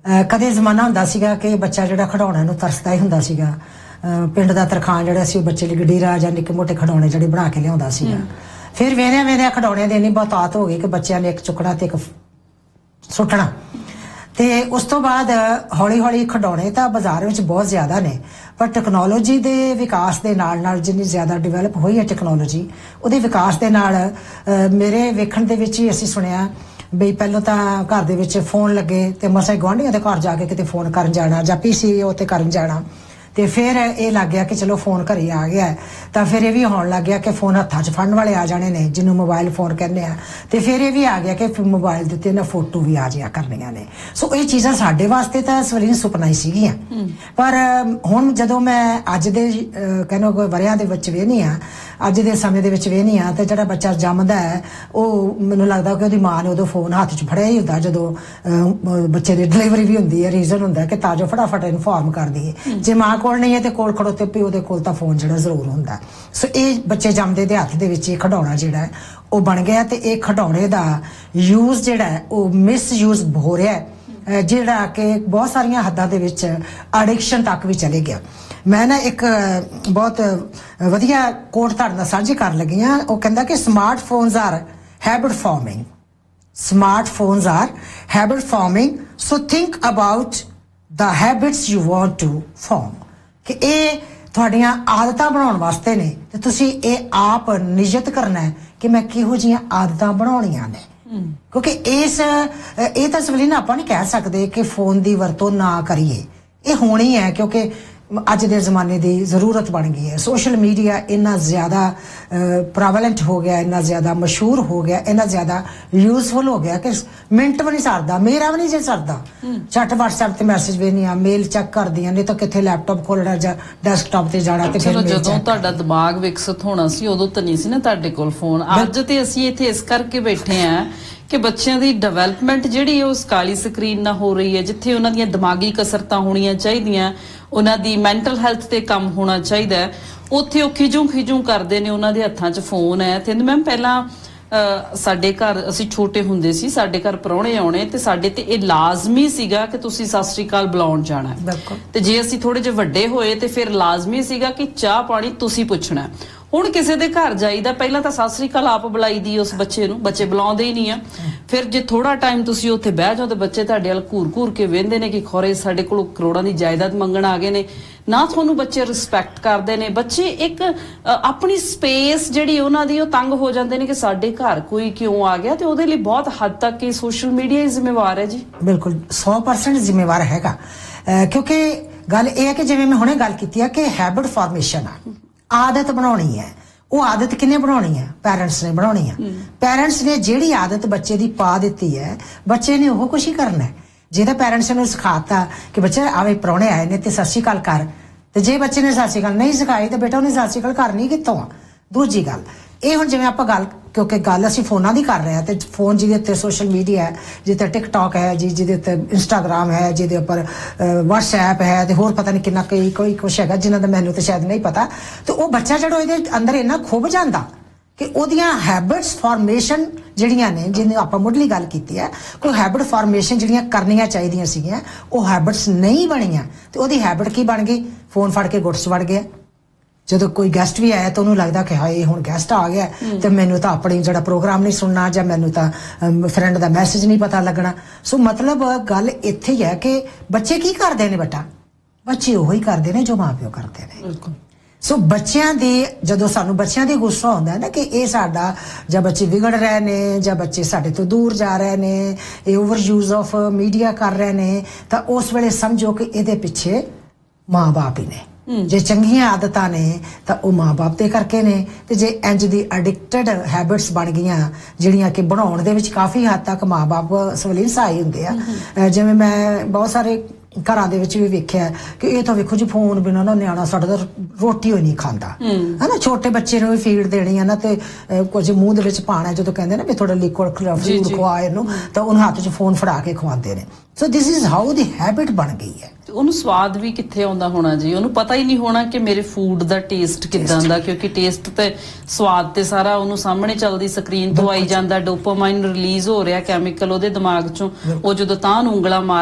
कदे जमाना हुंदा सीगा कि बच्चा जिहड़ा खिडौणिਆਂ ਨੂੰ ਤਰਸਦਾ ਹੀ ਹੁੰਦਾ ਸੀਗਾ। ਪਿੰਡ ਦਾ ਤਰਖਾਣ ਜਿਹੜਾ ਸੀ ਉਹ ਬੱਚੇ ਲਈ ਗਡੀਰਾ ਜਾਂ ਨਿੱਕੇ ਮੋਟੇ ਖਿਡੌਣੇ ਜਿਹੜੇ ਬਣਾ ਕੇ ਲਿਆਉਂਦਾ ਸੀਗਾ। ਫਿਰ ਵੇਰਿਆਂ ਖਿਡੌਣਿਆਂ ਦੀ ਇੰਨੀ ਬਹੁਤਾਤ ਹੋ ਗਈ ਕਿ ਬੱਚਿਆਂ ਨੇ ਇੱਕ ਚੁੱਕਣਾ ਤੇ ਇੱਕ ਸੁੱਟਣਾ। ਤੇ ਉਸ ਤੋਂ ਬਾਅਦ ਹੌਲੀ ਹੌਲੀ ਖਿਡੌਣੇ ਤਾਂ ਬਾਜ਼ਾਰ ਵਿੱਚ ਬਹੁਤ ਜ਼ਿਆਦਾ ਨੇ, ਪਰ ਟੈਕਨੋਲੋਜੀ ਦੇ ਵਿਕਾਸ ਦੇ ਨਾਲ ਜਿੰਨੀ ਜ਼ਿਆਦਾ ਡਿਵੈਲਪ ਹੋਈ ਹੈ ਟੈਕਨੋਲੋਜੀ, ਉਹਦੇ ਵਿਕਾਸ ਦੇ ਨਾਲ ਮੇਰੇ ਵੇਖਣ ਦੇ ਵਿੱਚ ਹੀ ਅਸੀਂ ਸੁਣਿਆ ਬਈ ਪਹਿਲਾਂ ਤਾਂ ਘਰ ਦੇ ਵਿੱਚ ਫੋਨ ਲੱਗੇ ਤੇ ਮਸਾਂ ਗੁਆਂਢੀਆਂ ਦੇ ਘਰ ਜਾ ਕੇ ਕਿਤੇ ਫੋਨ ਕਰਨ ਜਾਣਾ ਜਾਂ PCO ਤੇ ਕਰਨ ਜਾਣਾ। ਤੇ ਫਿਰ ਇਹ ਲੱਗ ਗਿਆ ਕਿ ਚਲੋ ਫੋਨ ਘਰੇ ਆ ਗਿਆ, ਤਾਂ ਫਿਰ ਇਹ ਵੀ ਹੋਣ ਲੱਗ ਗਿਆ ਕਿ ਫੋਨ ਹੱਥਾਂ 'ਚ ਫੜਨ ਵਾਲੇ ਆ ਜਾਣੇ ਨੇ ਜਿਹਨੂੰ ਮੋਬਾਈਲ ਫੋਨ ਕਹਿੰਦੇ ਆ। ਤੇ ਫਿਰ ਇਹ ਵੀ ਆ ਗਿਆ ਕਿ ਮੋਬਾਈਲ ਦੇ ਉੱਤੇ ਨਾ ਫੋਟੋ ਵੀ ਆ ਜਿਆ ਕਰਨੀਆਂ ਨੇ। ਸੋ ਇਹ ਚੀਜ਼ਾਂ ਸਾਡੇ ਵਾਸਤੇ ਤਾਂ ਸਵਲੀਨ ਸੁਪਨਾ ਹੀ ਸੀਗੀਆਂ, ਪਰ ਹੁਣ ਜਦੋਂ ਮੈਂ ਅੱਜ ਦੇ ਕਹਿੰਦਾ ਵਰਿਆਂ ਦੇ ਵਿੱਚ ਵੇਹਨੀ ਆ, ਅੱਜ ਦੇ ਸਮੇਂ ਦੇ ਵਿੱਚ ਵੇਹਨੀ ਆ, ਤੇ ਜਿਹੜਾ ਬੱਚਾ ਜੰਮਦਾ ਹੈ ਉਹ ਮੈਨੂੰ ਲੱਗਦਾ ਕਿ ਉਹਦੀ ਮਾਂ ਨੇ ਉਦੋਂ ਫੋਨ ਹੱਥ 'ਚ ਫੜਿਆ ਹੀ ਹੁੰਦਾ ਜਦੋਂ ਬੱਚੇ ਦੀ ਡਿਲੀਵਰੀ ਵੀ ਹੁੰਦੀ ਹੈ। ਰੀਜ਼ਨ ਹੁੰਦਾ ਕਿ ਤਾਂ ਜੋ ਫਟਾਫਟ ਇਨਫੋਰਮ ਕਰ ਦਈਏ। ਜੇ ਮਾਂ ਕੋਲ ਨਹੀਂ ਹੈ ਤੇ ਕੋਲ ਖੜੋਤੇ ਪਿਓ ਦੇ ਕੋਲ ਤਾਂ ਫੋਨ ਜਿਹੜਾ ਜ਼ਰੂਰ ਹੁੰਦਾ। ਸੋ ਇਹ ਬੱਚੇ ਜੰਮਦੇ ਦੇ ਹੱਥ ਦੇ ਵਿੱਚ ਇਹ ਖਿਡੌਣਾ ਜਿਹੜਾ ਉਹ ਬਣ ਗਿਆ, ਤੇ ਇਹ ਖਿਡੌਣੇ ਦਾ ਯੂਜ਼ ਜਿਹੜਾ ਉਹ ਮਿਸਯੂਜ਼ ਹੋ ਰਿਹਾ, ਜਿਹੜਾ ਕਿ ਬਹੁਤ ਸਾਰੀਆਂ ਹੱਦਾਂ ਦੇ ਵਿੱਚ ਐਡਿਕਸ਼ਨ ਤੱਕ ਵੀ ਚਲੇ ਗਿਆ। ਮੈਂ ਨਾ ਇੱਕ ਬਹੁਤ ਵਧੀਆ ਕੋਟ ਤੁਹਾਡੇ ਨਾਲ ਸਾਂਝੀ ਕਰਨ ਲੱਗੀ ਹਾਂ। ਉਹ ਕਹਿੰਦਾ ਕਿ smartphones R habit farming, smartphones R habit farming, so think about the habits you want to form। ਕਿ ਇਹ ਤੁਹਾਡੀਆਂ ਆਦਤਾਂ ਬਣਾਉਣ ਵਾਸਤੇ ਨੇ, ਤੇ ਤੁਸੀਂ ਇਹ ਆਪ ਨਿਯਤ ਕਰਨਾ ਹੈ ਕਿ ਮੈਂ ਕਿਹੋ ਜਿਹੀਆਂ ਆਦਤਾਂ ਬਣਾਉਣੀਆਂ ਨੇ। ਕਿਉਂਕਿ ਇਹ ਤਾਂ ਸਵਲੀਨ ਆਪਾਂ ਨਹੀਂ ਕਹਿ ਸਕਦੇ ਕਿ ਫੋਨ ਦੀ ਵਰਤੋਂ ਨਾ ਕਰੀਏ, ਇਹ ਹੋਣੀ ਹੈ ਕਿਉਂਕਿ ਅੱਜ ਦੇ ਜ਼ਮਾਨੇ ਦੀ ਜ਼ਰੂਰਤ ਬਣ ਗਈ ਹੈ। ਸੋਸ਼ਲ ਮੀਡੀਆ ਇੰਨਾ ਜ਼ਿਆਦਾ ਪ੍ਰੈਵਲੈਂਟ ਹੋ ਗਿਆ, ਇੰਨਾ ਜ਼ਿਆਦਾ ਮਸ਼ਹੂਰ ਹੋ ਗਿਆ, ਇੰਨਾ ਜ਼ਿਆਦਾ ਯੂਜ਼ਫੁਲ ਹੋ ਗਿਆ ਕਿ ਮਿੰਟ ਵੀ ਨਹੀਂ ਸਰਦਾ, ਮੇਰਾ ਵੀ ਨਹੀਂ ਜੇ ਸਰਦਾ। ਝੱਟ WhatsApp ਤੇ ਮੈਸੇਜ ਵੇਖਣੀਆਂ, ਮੇਲ ਚੈੱਕ ਕਰਦੀਆਂ, ਨਹੀਂ ਤਾਂ ਕਿੱਥੇ ਲੈਪਟਾਪ ਖੋਲਣਾ ਜਾਂ ਡੈਸਕਟਾਪ ਤੇ ਜਾਣਾ। ਤੇ ਫਿਰ ਜਦੋਂ ਤੁਹਾਡਾ ਦਿਮਾਗ ਵਿਕਸਿਤ ਹੋਣਾ ਸੀ ਉਦੋਂ ਤਾਂ ਨਹੀਂ ਸੀ ਨਾ ਤੁਹਾਡੇ ਕੋਲ ਫੋਨ। ਅੱਜ ਤੇ ਅਸੀਂ ਇੱਥੇ ਇਸ ਕਰਕੇ ਬੈਠੇ ਆ ਕਿ ਬੱਚਿਆਂ ਦੀ ਡਿਵੈਲਪਮੈਂਟ ਜਿਹੜੀ ਉਸ ਕਾਲੀ ਸਕਰੀਨ ਨਾਲ ਹੋ ਰਹੀ ਹੈ, ਜਿੱਥੇ ਉਹਨਾਂ ਦੀਆਂ ਦਿਮਾਗੀ ਕਸਰਤਾਂ ਹੋਣੀਆਂ ਚਾਹੀਦੀਆਂ, ਉਹਨਾਂ ਦੀ ਮੈਂਟਲ ਹੈਲਥ ਤੇ ਕੰਮ ਹੋਣਾ ਚਾਹੀਦਾ, ਉੱਥੇ ਉਹ ਖਿਜੂ ਕਰਦੇ ਨੇ, ਉਹਨਾਂ ਦੇ ਹੱਥਾਂ 'ਚ ਫੋਨ ਹੈ। ਤੇ ਮੈਮ ਪਹਿਲਾਂ ਸਾਡੇ ਘਰ ਅਸੀਂ ਛੋਟੇ ਹੁੰਦੇ ਸੀ, ਸਾਡੇ ਘਰ ਪ੍ਰਾਹੁਣੇ ਆਉਣੇ ਤੇ ਸਾਡੇ ਤੇ ਇਹ ਲਾਜ਼ਮੀ ਸੀਗਾ ਕਿ ਤੁਸੀਂ ਸਤਿ ਸ੍ਰੀ ਅਕਾਲ ਬੁਲਾਉਣ ਜਾਣਾ। ਤੇ ਜੇ ਅਸੀਂ ਥੋੜੇ ਜਿਹੇ ਵੱਡੇ ਹੋਏ ਤੇ ਫਿਰ ਲਾਜ਼ਮੀ ਸੀਗਾ ਕਿ ਚਾਹ ਪਾਣੀ ਤੁਸੀਂ ਪੁੱਛਣਾ। ਹੁਣ ਕਿਸੇ ਦੇ ਘਰ ਜਾਈਦਾ, ਪਹਿਲਾਂ ਤਾਂ ਸਤਿ ਸ੍ਰੀ ਅਕਾਲ ਆਪ ਬੁਲਾਈ ਦੀ ਉਸ ਬੱਚੇ ਨੂੰ, ਬੱਚੇ ਬੁਲਾਉਂਦੇ ਹੀ ਨਹੀਂ ਆ। ਫਿਰ ਜੇ ਥੋੜਾ ਟਾਈਮ ਤੁਸੀਂ ਉੱਥੇ ਬਹਿ ਜਾਓ ਤੇ ਬੱਚੇ ਤੁਹਾਡੇ ਵੱਲ ਘੂਰ ਕੇ ਵੇਂਦੇ ਨੇ ਕਿ ਖੌਰੇ ਸਾਡੇ ਕੋਲ ਕਰੋੜਾਂ ਦੀ ਜਾਇਦਾਦ ਮੰਗਣ ਆ ਗਏ ਨੇ। ਨਾ ਤੁਹਾਨੂੰ ਬੱਚੇ ਰਿਸਪੈਕਟ ਕਰਦੇ ਨੇ, ਬੱਚੇ ਇੱਕ ਆਪਣੀ ਸਪੇਸ ਜਿਹੜੀ ਉਹਨਾਂ ਦੀ ਉਹ ਤੰਗ ਹੋ ਜਾਂਦੇ ਨੇ ਕਿ ਸਾਡੇ ਘਰ ਕੋਈ ਕਿਉਂ ਆ ਗਿਆ। ਤੇ ਉਹਦੇ ਲਈ ਬਹੁਤ ਹੱਦ ਤੱਕ ਇਹ ਸੋਸ਼ਲ ਮੀਡੀਆ ਹੀ ਜ਼ਿੰਮੇਵਾਰ ਹੈ ਜੀ। ਬਿਲਕੁਲ 100% ਜ਼ਿੰਮੇਵਾਰ ਹੈਗਾ, ਕਿਉਂਕਿ ਗੱਲ ਇਹ ਹੈ ਕਿ ਜਿਵੇਂ ਮੈਂ ਹੁਣੇ ਗੱਲ ਕੀਤੀ ਹੈ ਕਿ ਹੈਬਿਟ ਫਾਰਮੇਸ਼ਨ ਆ, ਆਦਤ ਬਣਾਉਣੀ ਹੈ। ਉਹ ਆਦਤ ਕਿਹਨੇ ਬਣਾਉਣੀ ਹੈ? ਪੈਰੈਂਟਸ ਨੇ ਬਣਾਉਣੀ ਹੈ। ਪੈਰੈਂਟਸ ਨੇ ਜਿਹੜੀ ਆਦਤ ਬੱਚੇ ਦੀ ਪਾ ਦਿੱਤੀ ਹੈ, ਬੱਚੇ ਨੇ ਉਹ ਕੁਛ ਹੀ ਕਰਨਾ ਹੈ। ਜਿਹਦਾ ਪੈਰੈਂਟਸ ਨੂੰ ਸਿਖਾਤਾ ਕਿ ਬੱਚੇ ਆਵੇ ਪ੍ਰਾਹੁਣੇ ਆਏ ਨੇ ਤੇ ਸਤਿ ਸ਼੍ਰੀ ਅਕਾਲ ਕਰ, ਤੇ ਜੇ ਬੱਚੇ ਨੇ ਸਤਿ ਸ਼੍ਰੀ ਅਕਾਲ ਨਹੀਂ ਸਿਖਾਈ ਤੇ ਬੇਟਾ ਉਹਨੇ ਸਤਿ ਸ਼੍ਰੀ ਅਕਾਲ ਕਰਨੀ ਕਿੱਥੋਂ ਆ? ਦੂਜੀ ਗੱਲ ਇਹ, ਹੁਣ ਜਿਵੇਂ ਆਪਾਂ ਗੱਲ, ਕਿਉਂਕਿ ਗੱਲ ਅਸੀਂ ਫੋਨਾਂ ਦੀ ਕਰ ਰਹੇ ਹਾਂ, ਤੇ ਫੋਨ ਜਿਹਦੇ ਉੱਤੇ ਸੋਸ਼ਲ ਮੀਡੀਆ ਹੈ, ਜਿਹਦੇ ਉੱਤੇ TikTok ਹੈ ਜੀ, ਜਿਹਦੇ ਉੱਤੇ Instagram ਹੈ, ਜਿਹਦੇ ਉੱਪਰ WhatsApp ਹੈ, ਤੇ ਹੋਰ ਪਤਾ ਨਹੀਂ ਕਿੰਨਾ ਕੋਈ ਕੁਛ ਹੈਗਾ ਜਿਨ੍ਹਾਂ ਦਾ ਮੈਨੂੰ ਤਾਂ ਸ਼ਾਇਦ ਨਹੀਂ ਪਤਾ। ਤੇ ਉਹ ਬੱਚਾ ਜਿਹੜਾ ਇਹਦੇ ਅੰਦਰ ਇੰਨਾ ਖੁੱਭ ਜਾਂਦਾ ਕਿ ਉਹਦੀਆਂ ਹੈਬਿਟਸ ਫਾਰਮੇਸ਼ਨ ਜਿਹੜੀਆਂ ਨੇ, ਜਿਹਨੇ ਆਪਾਂ ਮੁੱਢਲੀ ਗੱਲ ਕੀਤੀ ਹੈ, ਕੋਈ ਹੈਬਿਟ ਫਾਰਮੇਸ਼ਨ ਜਿਹੜੀਆਂ ਕਰਨੀਆਂ ਚਾਹੀਦੀਆਂ ਸੀਗੀਆਂ ਉਹ ਹੈਬਿਟਸ ਨਹੀਂ ਬਣੀਆਂ। ਤੇ ਉਹਦੀ ਹੈਬਿਟ ਕੀ ਬਣ ਗਈ? ਫੋਨ ਫੜ ਕੇ ਗੁੱਟ 'ਚ ਵੜ ਗਿਆ। ਜਦੋਂ ਕੋਈ ਗੈਸਟ ਵੀ ਆਇਆ ਤਾਂ ਉਹਨੂੰ ਲੱਗਦਾ ਕਿ ਹਾਏ ਹੁਣ ਗੈਸਟ ਆ ਗਿਆ ਤੇ ਮੈਨੂੰ ਤਾਂ ਆਪਣੀ ਜਿਹੜਾ ਪ੍ਰੋਗਰਾਮ ਨਹੀਂ ਸੁਣਨਾ, ਜਾਂ ਮੈਨੂੰ ਤਾਂ ਫਰੈਂਡ ਦਾ ਮੈਸੇਜ ਨਹੀਂ ਪਤਾ ਲੱਗਣਾ। ਸੋ ਮਤਲਬ ਗੱਲ ਇੱਥੇ ਹੀ ਹੈ ਕਿ ਬੱਚੇ ਕੀ ਕਰਦੇ ਨੇ ਬੇਟਾ? ਬੱਚੇ ਉਹੀ ਕਰਦੇ ਨੇ ਜੋ ਮਾਂ ਪਿਓ ਕਰਦੇ ਨੇ। ਸੋ ਬੱਚਿਆਂ ਦੀ, ਜਦੋਂ ਸਾਨੂੰ ਬੱਚਿਆਂ ਦੀ ਗੁੱਸਾ ਆਉਂਦਾ ਨਾ ਕਿ ਇਹ ਸਾਡਾ, ਜਾਂ ਬੱਚੇ ਵਿਗੜ ਰਹੇ ਨੇ, ਜਾਂ ਬੱਚੇ ਸਾਡੇ ਤੋਂ ਦੂਰ ਜਾ ਰਹੇ ਨੇ, ਇਹ ਓਵਰ ਯੂਜ਼ ਆਫ ਮੀਡੀਆ ਕਰ ਰਹੇ ਨੇ, ਤਾਂ ਉਸ ਵੇਲੇ ਸਮਝੋ ਕਿ ਇਹਦੇ ਪਿੱਛੇ ਮਾਂ ਬਾਪ ਹੀ ਨੇ। ਜੇ ਚੰਗੀਆਂ ਆਦਤਾਂ ਨੇ ਤਾਂ ਉਹ ਮਾਂ ਬਾਪ ਦੇ ਕਰਕੇ ਨੇ, ਤੇ ਜੇ ਇੰਜ ਦੀ ਐਡਿਕਟਡ ਹੈਬਿਟਸ ਬਣ ਗਈਆਂ ਜਿਹੜੀਆਂ ਕਿ ਬਣਾਉਣ ਦੇ ਵਿੱਚ ਕਾਫੀ ਹੱਦ ਤੱਕ ਮਾਂ ਬਾਪ ਸਵਲੀਨ ਸਹਾਈ ਹੁੰਦੇ ਆ। ਜਿਵੇਂ ਮੈਂ ਬਹੁਤ ਸਾਰੇ ਘਰਾਂ ਦੇ ਵਿੱਚ ਵੀ ਵੇਖਿਆ ਕਿ ਇਹ ਤਾਂ ਵੇਖੋ ਜੀ ਫੋਨ ਬਿਨਾਂ ਨਾ ਨਿਆਣਾ ਸਾਡਾ ਤਾਂ ਰੋਟੀ ਹੋਈ ਨਹੀਂ ਖਾਂਦਾ, ਹਨਾ। ਛੋਟੇ ਬੱਚੇ ਨੂੰ ਵੀ ਫੀਡ ਦੇਣੀ ਆ ਨਾ, ਤੇ ਕੁਝ ਮੂੰਹ ਦੇ ਵਿੱਚ ਪਾਣਾ, ਜਦੋਂ ਕਹਿੰਦੇ ਨਾ ਵੀ ਥੋੜਾ ਲਿਕੁਇਡ ਫੂਡ ਖਵਾ ਇਹਨੂੰ, ਤਾਂ ਉਹਨੂੰ ਹੱਥ 'ਚ ਫੋਨ ਫੜਾ ਕੇ ਖਵਾਉਂਦੇ ਨੇ। ਸੋ this is how the habit ਬਣ ਗਈ ਹੈ। ਉਹਨੂੰ ਸਵਾਦ ਵੀ ਕਿੱਥੇ ਆਉਂਦਾ ਹੋਣਾ ਜੀ, ਉਹਨੂੰ ਪਤਾ ਹੀ ਨਹੀਂ ਹੋਣਾ ਕਿ ਮੇਰੇ ਫੂਡ ਦਾ ਟੇਸਟ ਕਿੱਦਾਂ ਦਾ, ਕਿਉਂਕਿ ਟੇਸਟ ਤੇ ਸਵਾਦ ਤੇ ਸਾਰਾ ਉਹਨੂੰ ਸਾਹਮਣੇ ਚੱਲਦੀ ਸਕਰੀਨ ਤੋਂ ਆਈ ਜਾਂਦਾ। ਡੋਪਾਮਾਈਨ ਰਿਲੀਜ਼ ਹੋ ਰਿਹਾ ਕੈਮੀਕਲ ਉਹਦੇ ਦਿਮਾਗ 'ਚੋਂ, ਉਹ ਜਦੋਂ ਤਾਂ ਉਂਗਲਾਂ ਮਾਰ